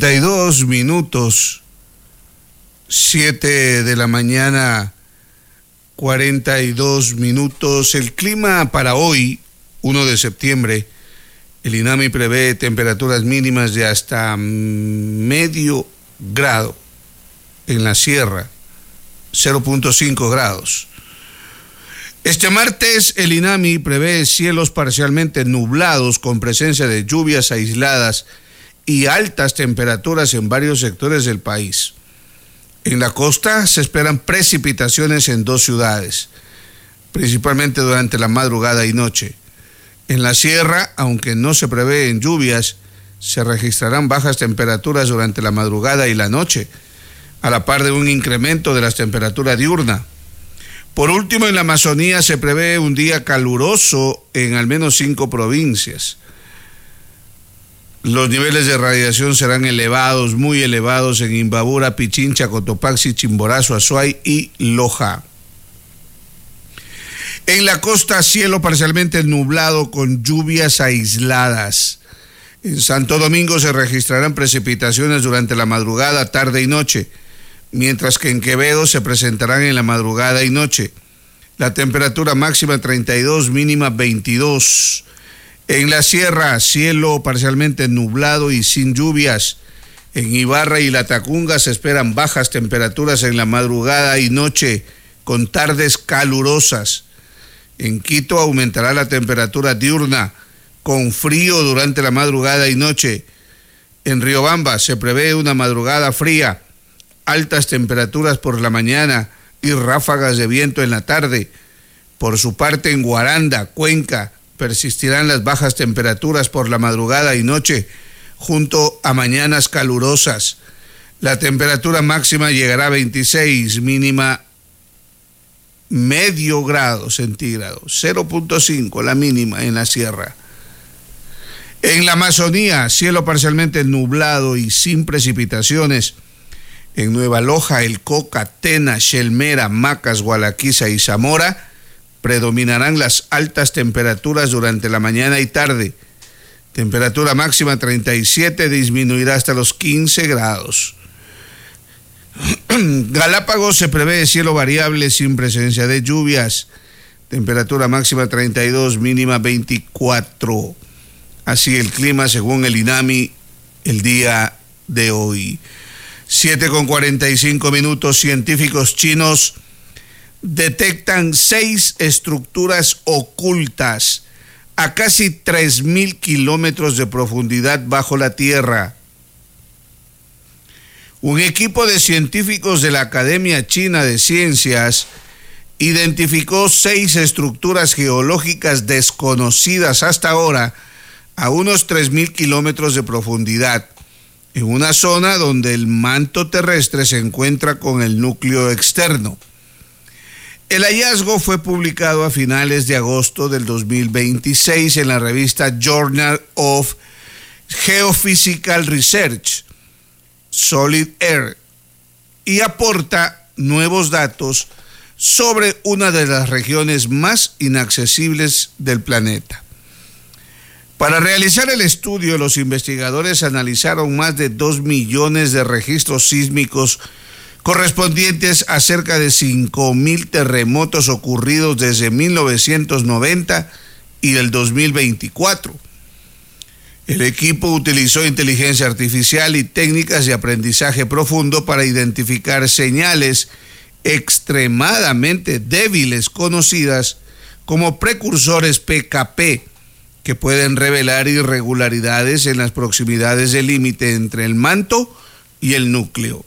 42 minutos, 7 de la mañana, 42 minutos. El clima para hoy, 1 de septiembre, el INAMI prevé temperaturas mínimas de hasta medio grado en la sierra, 0.5 grados. Este martes, el INAMI prevé cielos parcialmente nublados con presencia de lluvias aisladas y altas temperaturas en varios sectores del país. En la costa se esperan precipitaciones en 2 ciudades, principalmente durante la madrugada y noche. En la sierra, aunque no se prevén lluvias, se registrarán bajas temperaturas durante la madrugada y la noche, a la par de un incremento de las temperaturas diurnas. Por último, en la Amazonía se prevé un día caluroso en al menos 5 provincias. Los niveles de radiación serán elevados, muy elevados en Imbabura, Pichincha, Cotopaxi, Chimborazo, Azuay y Loja. En la costa, cielo parcialmente nublado con lluvias aisladas. En Santo Domingo se registrarán precipitaciones durante la madrugada, tarde y noche, mientras que en Quevedo se presentarán en la madrugada y noche. La temperatura máxima 32, mínima 22. En la sierra, cielo parcialmente nublado y sin lluvias. En Ibarra y Latacunga se esperan bajas temperaturas en la madrugada y noche, con tardes calurosas. En Quito aumentará la temperatura diurna, con frío durante la madrugada y noche. En Riobamba se prevé una madrugada fría, altas temperaturas por la mañana y ráfagas de viento en la tarde. Por su parte, en Guaranda, Cuenca, persistirán las bajas temperaturas por la madrugada y noche, junto a mañanas calurosas. La temperatura máxima llegará a 26, mínima medio grado centígrado, 0.5 la mínima en la sierra. En la Amazonía, cielo parcialmente nublado y sin precipitaciones. En Nueva Loja, El Coca, Tena, Xelmera, Macas, Gualaquiza y Zamora predominarán las altas temperaturas durante la mañana y tarde. Temperatura máxima 37, disminuirá hasta los 15 grados. Galápagos se prevé cielo variable sin presencia de lluvias. Temperatura máxima 32, mínima 24. Así el clima según el INAMI el día de hoy. 7:45 minutos. Científicos chinos detectan 6 estructuras ocultas a casi 3.000 kilómetros de profundidad bajo la tierra. Un equipo de científicos de la Academia China de Ciencias identificó 6 estructuras geológicas desconocidas hasta ahora a unos 3.000 kilómetros de profundidad, en una zona donde el manto terrestre se encuentra con el núcleo externo. El hallazgo fue publicado a finales de agosto del 2026 en la revista Journal of Geophysical Research, Solid Air, y aporta nuevos datos sobre una de las regiones más inaccesibles del planeta. Para realizar el estudio, los investigadores analizaron más de 2 millones de registros sísmicos correspondientes a cerca de 5.000 terremotos ocurridos desde 1990 y el 2024. El equipo utilizó inteligencia artificial y técnicas de aprendizaje profundo para identificar señales extremadamente débiles conocidas como precursores PKP, que pueden revelar irregularidades en las proximidades del límite entre el manto y el núcleo.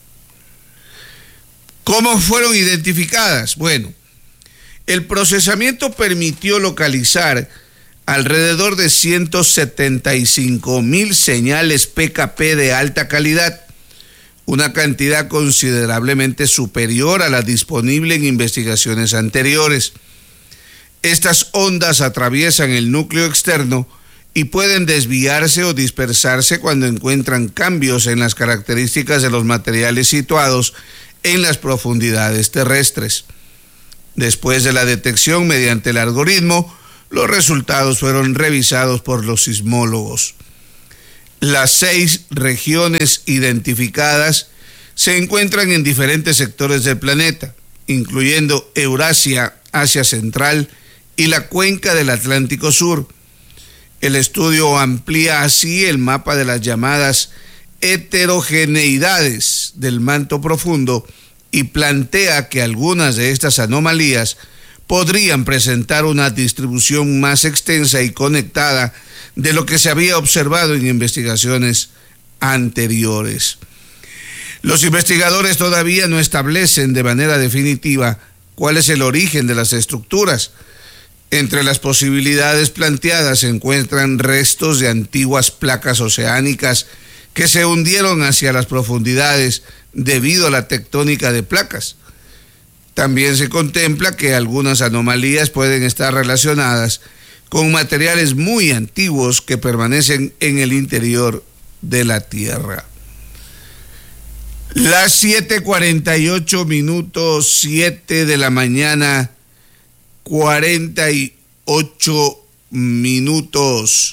¿Cómo fueron identificadas? Bueno, el procesamiento permitió localizar alrededor de 175.000 señales PKP de alta calidad, una cantidad considerablemente superior a la disponible en investigaciones anteriores. Estas ondas atraviesan el núcleo externo y pueden desviarse o dispersarse cuando encuentran cambios en las características de los materiales situados en las profundidades terrestres. Después de la detección mediante el algoritmo, los resultados fueron revisados por los sismólogos. Las 6 regiones identificadas se encuentran en diferentes sectores del planeta, incluyendo Eurasia, Asia Central y la cuenca del Atlántico Sur. El estudio amplía así el mapa de las llamadas heterogeneidades del manto profundo y plantea que algunas de estas anomalías podrían presentar una distribución más extensa y conectada de lo que se había observado en investigaciones anteriores. Los investigadores todavía no establecen de manera definitiva cuál es el origen de las estructuras. Entre las posibilidades planteadas se encuentran restos de antiguas placas oceánicas que se hundieron hacia las profundidades debido a la tectónica de placas. También se contempla que algunas anomalías pueden estar relacionadas con materiales muy antiguos que permanecen en el interior de la Tierra. Las 7:48 minutos, 7 de la mañana, 48 minutos.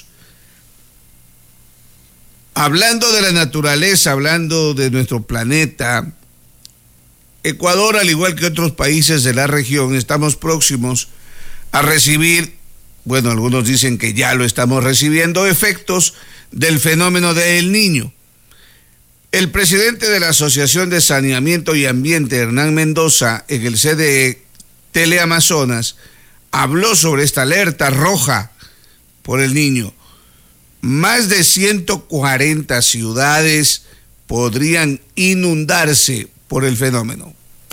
Hablando de la naturaleza, hablando de nuestro planeta, Ecuador, al igual que otros países de la región, estamos próximos a recibir, bueno, algunos dicen que ya lo estamos recibiendo, efectos del fenómeno de El Niño. El presidente de la Asociación de Saneamiento y Ambiente, Hernán Mendoza, en el CDE Teleamazonas, habló sobre esta alerta roja por El Niño. Más de 140 ciudades podrían inundarse por el fenómeno.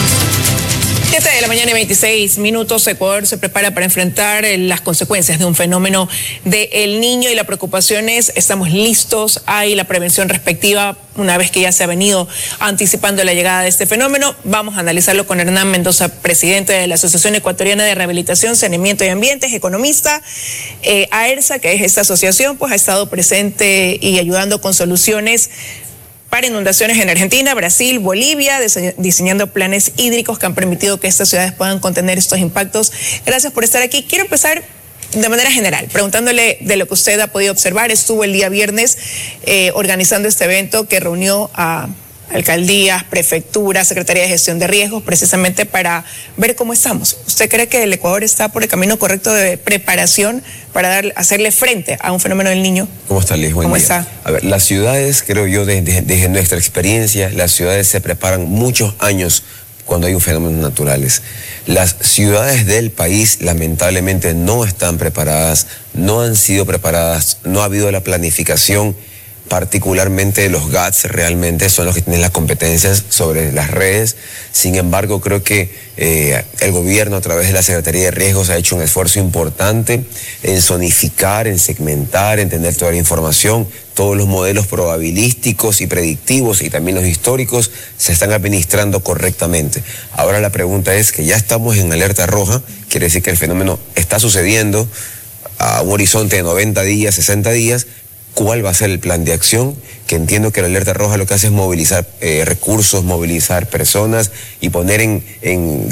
7 de la mañana y 26 minutos, Ecuador se prepara para enfrentar las consecuencias de un fenómeno de El Niño y la preocupación es, estamos listos, hay la prevención respectiva una vez que ya se ha venido anticipando la llegada de este fenómeno. Vamos a analizarlo con Hernán Mendoza, presidente de la Asociación Ecuatoriana de Rehabilitación, Saneamiento y Ambiente, es economista. AERSA, que es esta asociación, pues ha estado presente y ayudando con soluciones para inundaciones en Argentina, Brasil, Bolivia, diseñando planes hídricos que han permitido que estas ciudades puedan contener estos impactos. Gracias por estar aquí. Quiero empezar de manera general, preguntándole de lo que usted ha podido observar. Estuvo el día viernes organizando este evento que reunió a alcaldías, prefecturas, Secretaría de Gestión de Riesgos, precisamente para ver cómo estamos. ¿Usted cree que el Ecuador está por el camino correcto de preparación para hacerle frente a un fenómeno del Niño? ¿Cómo está, Liz? Buen ¿Cómo día. está? A ver, las ciudades, creo yo, desde nuestra experiencia, las ciudades se preparan muchos años cuando hay un fenómeno naturales. Las ciudades del país lamentablemente no están preparadas, no han sido preparadas, no ha habido la planificación, particularmente los GATS realmente son los que tienen las competencias sobre las redes. Sin embargo, creo que el gobierno a través de la Secretaría de Riesgos ha hecho un esfuerzo importante en zonificar, en segmentar, en tener toda la información. Todos los modelos probabilísticos y predictivos y también los históricos se están administrando correctamente. Ahora la pregunta es que ya estamos en alerta roja, quiere decir que el fenómeno está sucediendo a un horizonte de 90 días, 60 días, ¿cuál va a ser el plan de acción? Que entiendo que la alerta roja lo que hace es movilizar recursos, movilizar personas y poner en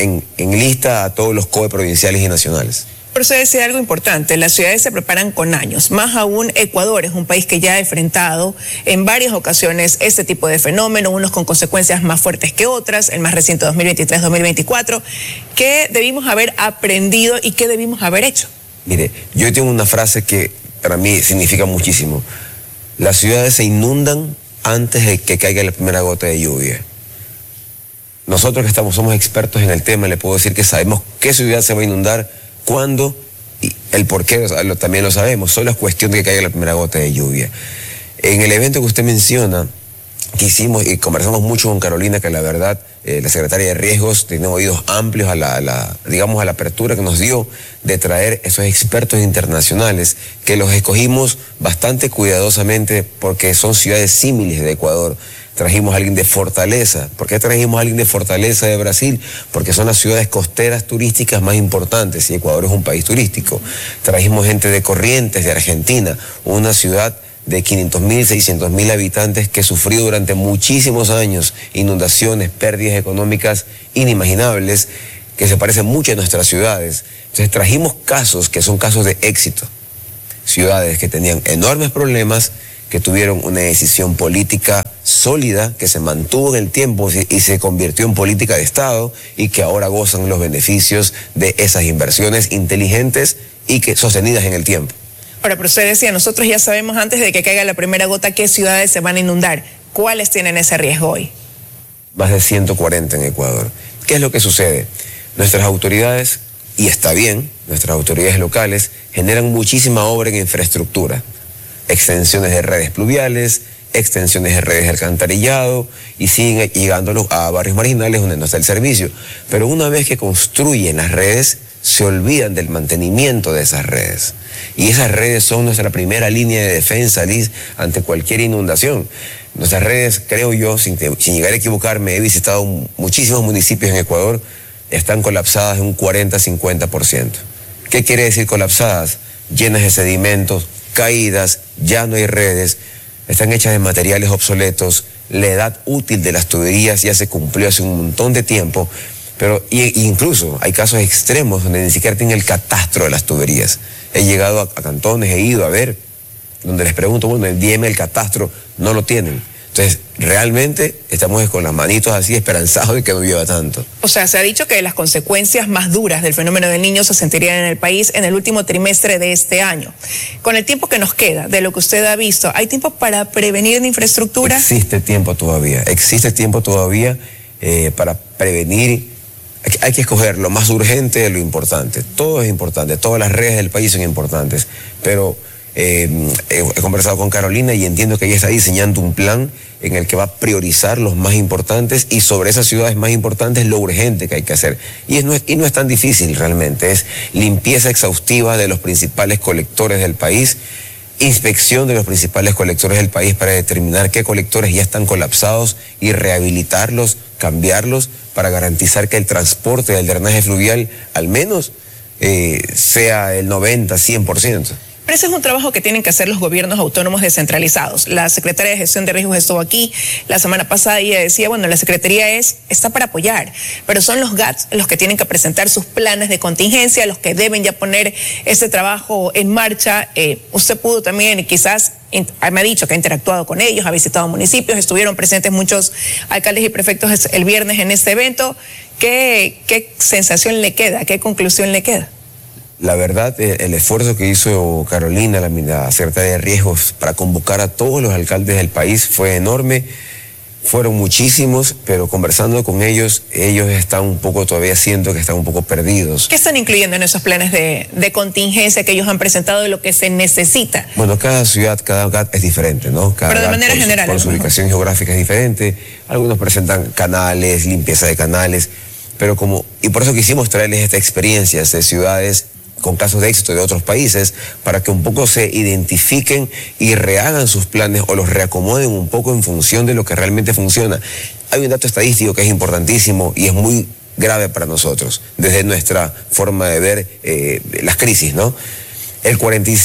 lista a todos los COE provinciales y nacionales. Por eso decía algo importante, las ciudades se preparan con años, más aún Ecuador es un país que ya ha enfrentado en varias ocasiones este tipo de fenómeno, unos con consecuencias más fuertes que otras, el más reciente 2023-2024. ¿Qué debimos haber aprendido y qué debimos haber hecho? Mire, yo tengo una frase que para mí significa muchísimo. Las ciudades se inundan antes de que caiga la primera gota de lluvia. Nosotros que somos expertos en el tema, le puedo decir que sabemos qué ciudad se va a inundar, cuándo y el por qué también lo sabemos. Solo es cuestión de que caiga la primera gota de lluvia. En el evento que usted menciona, que hicimos y conversamos mucho con Carolina, que la verdad, la secretaria de Riesgos, tiene oídos amplios a la apertura que nos dio de traer esos expertos internacionales, que los escogimos bastante cuidadosamente porque son ciudades símiles de Ecuador. Trajimos a alguien de Fortaleza. ¿Por qué trajimos a alguien de Fortaleza de Brasil? Porque son las ciudades costeras turísticas más importantes y Ecuador es un país turístico. Trajimos gente de Corrientes, de Argentina, una ciudad de 500.000, 600.000 habitantes que sufrió durante muchísimos años inundaciones, pérdidas económicas inimaginables, que se parecen mucho a nuestras ciudades. Entonces trajimos casos que son casos de éxito. Ciudades que tenían enormes problemas, que tuvieron una decisión política sólida, que se mantuvo en el tiempo y se convirtió en política de Estado y que ahora gozan los beneficios de esas inversiones inteligentes y que sostenidas en el tiempo. Ahora, pero usted decía, nosotros ya sabemos antes de que caiga la primera gota qué ciudades se van a inundar. ¿Cuáles tienen ese riesgo hoy? Más de 140 en Ecuador. ¿Qué es lo que sucede? Nuestras autoridades, y está bien, nuestras autoridades locales generan muchísima obra en infraestructura. Extensiones de redes pluviales, extensiones de redes de alcantarillado y siguen llegando a barrios marginales donde no está el servicio. Pero una vez que construyen las redes, se olvidan del mantenimiento de esas redes. Y esas redes son nuestra primera línea de defensa, Liz, ante cualquier inundación. Nuestras redes, creo yo, sin llegar a equivocarme, he visitado muchísimos municipios en Ecuador, están colapsadas en un 40-50%. ¿Qué quiere decir colapsadas? Llenas de sedimentos, caídas, ya no hay redes, están hechas de materiales obsoletos, la edad útil de las tuberías ya se cumplió hace un montón de tiempo, pero incluso hay casos extremos donde ni siquiera tienen el catastro de las tuberías. He llegado a cantones, he ido a ver, donde les pregunto, bueno, envíeme el catastro, no lo tienen. Entonces, realmente estamos con las manitos así esperanzados de que no llueva tanto. O sea, se ha dicho que las consecuencias más duras del fenómeno del Niño se sentirían en el país en el último trimestre de este año. Con el tiempo que nos queda, de lo que usted ha visto, ¿hay tiempo para prevenir en infraestructura? Existe tiempo todavía para prevenir. Hay que escoger lo más urgente de lo importante. Todo es importante, todas las redes del país son importantes, pero he conversado con Carolina y entiendo que ella está diseñando un plan en el que va a priorizar los más importantes y sobre esas ciudades más importantes lo urgente que hay que hacer. Y no es tan difícil realmente, es limpieza exhaustiva de los principales colectores del país, inspección de los principales colectores del país para determinar qué colectores ya están colapsados y rehabilitarlos, cambiarlos para garantizar que el transporte del drenaje fluvial al menos sea el 90-100%. Pero ese es un trabajo que tienen que hacer los gobiernos autónomos descentralizados. La Secretaría de Gestión de Riesgos estuvo aquí la semana pasada y ella decía, bueno, la Secretaría está para apoyar, pero son los GATS los que tienen que presentar sus planes de contingencia, los que deben ya poner ese trabajo en marcha. Usted pudo también, quizás, me ha dicho que ha interactuado con ellos, ha visitado municipios, estuvieron presentes muchos alcaldes y prefectos el viernes en este evento. ¿Qué sensación le queda? ¿Qué conclusión le queda? La verdad, el esfuerzo que hizo Carolina, la Secretaría de Riesgos, para convocar a todos los alcaldes del país fue enorme. Fueron muchísimos, pero conversando con ellos están un poco, todavía siento que están un poco perdidos. ¿Qué están incluyendo en esos planes de contingencia que ellos han presentado de lo que se necesita? Bueno, cada ciudad, cada GAT es diferente, ¿no? Pero de manera general. Por su ubicación geográfica es diferente. Algunos presentan canales, limpieza de canales, pero y por eso quisimos traerles esta experiencia de ciudades con casos de éxito de otros países, para que un poco se identifiquen y rehagan sus planes o los reacomoden un poco en función de lo que realmente funciona. Hay un dato estadístico que es importantísimo y es muy grave para nosotros, desde nuestra forma de ver las crisis, ¿no? El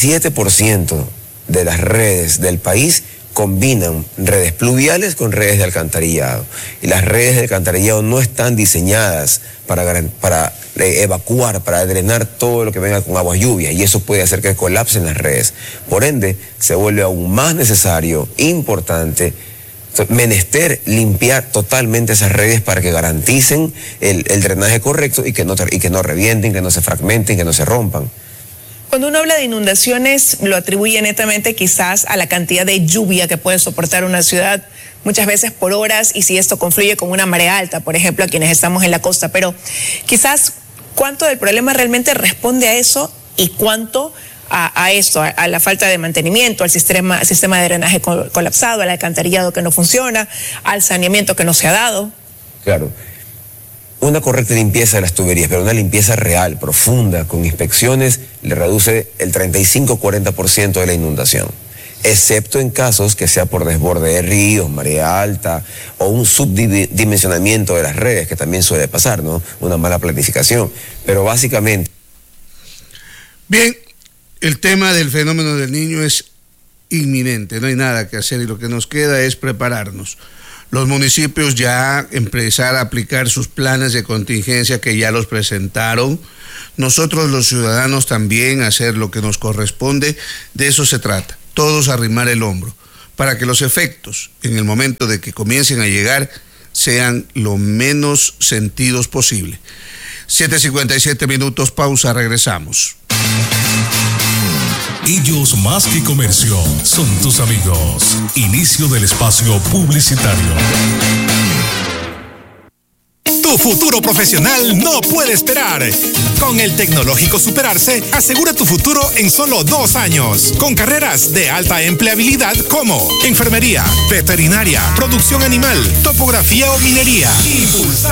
47% de las redes del país combinan redes pluviales con redes de alcantarillado. Y las redes de alcantarillado no están diseñadas para evacuar, para drenar todo lo que venga con aguas lluvias, y eso puede hacer que colapsen las redes. Por ende, se vuelve aún más necesario, importante, menester limpiar totalmente esas redes para que garanticen el drenaje correcto y que no revienten, que no se fragmenten, que no se rompan. Cuando uno habla de inundaciones, lo atribuye netamente quizás a la cantidad de lluvia que puede soportar una ciudad, muchas veces por horas, y si esto confluye con una marea alta, por ejemplo, a quienes estamos en la costa. Pero quizás, ¿cuánto del problema realmente responde a eso y cuánto a esto, a la falta de mantenimiento, al sistema de drenaje colapsado, al alcantarillado que no funciona, al saneamiento que no se ha dado? Claro. Una correcta limpieza de las tuberías, pero una limpieza real, profunda, con inspecciones, le reduce el 35-40% de la inundación, excepto en casos que sea por desborde de ríos, marea alta o un subdimensionamiento de las redes, que también suele pasar, ¿no? Una mala planificación, pero básicamente... Bien, el tema del fenómeno del Niño es inminente, no hay nada que hacer y lo que nos queda es prepararnos. Los municipios ya empezar a aplicar sus planes de contingencia que ya los presentaron. Nosotros los ciudadanos también hacer lo que nos corresponde. De eso se trata. Todos arrimar el hombro. para que los efectos, en el momento de que comiencen a llegar, sean lo menos sentidos posible. 7:57 minutos, pausa, regresamos. Ellos más que comercio son tus amigos. Inicio del espacio publicitario. Tu futuro profesional no puede esperar. Con el Tecnológico Superarse, asegura tu futuro en solo 2 años. Con carreras de alta empleabilidad como enfermería, veterinaria, producción animal, topografía o minería. Impulsa